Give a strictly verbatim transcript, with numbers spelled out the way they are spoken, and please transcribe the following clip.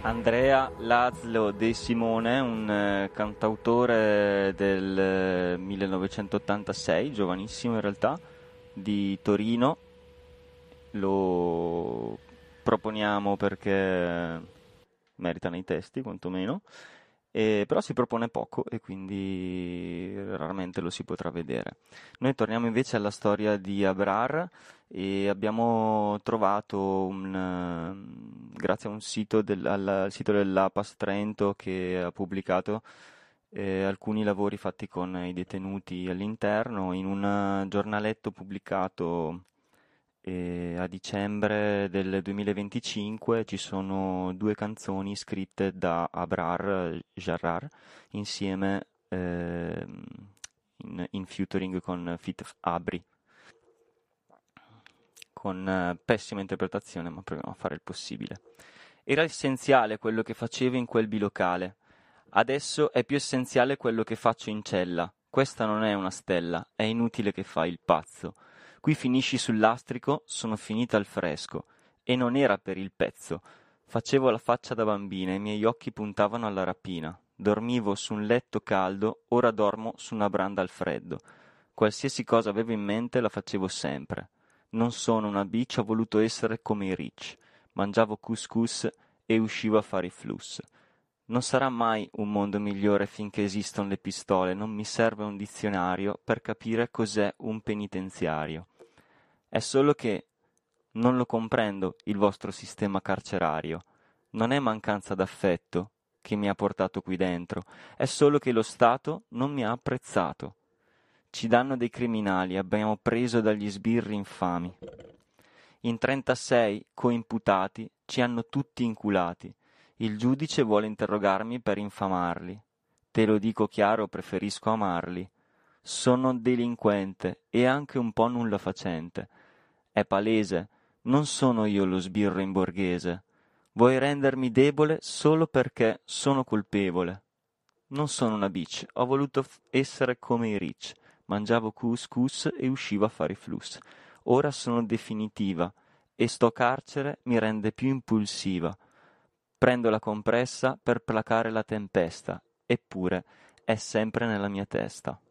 Andrea Laszlo De Simone, un eh, cantautore del eh, millenovecentottantasei, giovanissimo in realtà, di Torino. Lo proponiamo perché meritano i testi, quantomeno, e però si propone poco e quindi raramente lo si potrà vedere. Noi torniamo invece alla storia di Abrar e abbiamo trovato un, eh, grazie a un sito del, al, al sito dell'Apas Trento che ha pubblicato eh, alcuni lavori fatti con i detenuti all'interno in un eh, giornaletto pubblicato e a dicembre del duemilaventicinque ci sono due canzoni scritte da Abrar Jarrar insieme ehm, in, in featuring con Fit Abri, con eh, pessima interpretazione, ma proviamo a fare il possibile. Era essenziale quello che facevo in quel bilocale. Adesso è più essenziale quello che faccio in cella. Questa non è una stella, è inutile che fai il pazzo. Qui finisci sul lastrico, sono finita al fresco. E non era per il pezzo. Facevo la faccia da bambina, i miei occhi puntavano alla rapina. Dormivo su un letto caldo, ora dormo su una branda al freddo. Qualsiasi cosa avevo in mente la facevo sempre. Non sono una bitch, ho voluto essere come i rich. Mangiavo couscous e uscivo a fare i flus. Non sarà mai un mondo migliore finché esistono le pistole, non mi serve un dizionario per capire cos'è un penitenziario. È solo che non lo comprendo il vostro sistema carcerario. Non è mancanza d'affetto che mi ha portato qui dentro, è solo che lo Stato non mi ha apprezzato. Ci danno dei criminali, abbiamo preso dagli sbirri infami. In trentasei coimputati ci hanno tutti inculati. Il giudice vuole interrogarmi per infamarli. Te lo dico chiaro, preferisco amarli. Sono delinquente e anche un po' nullafacente. È palese, non sono io lo sbirro in borghese. Vuoi rendermi debole solo perché sono colpevole. Non sono una bitch, ho voluto f- essere come i rich. Mangiavo couscous e uscivo a fare i flus. Ora sono definitiva e sto carcere mi rende più impulsiva. Prendo la compressa per placare la tempesta, eppure è sempre nella mia testa.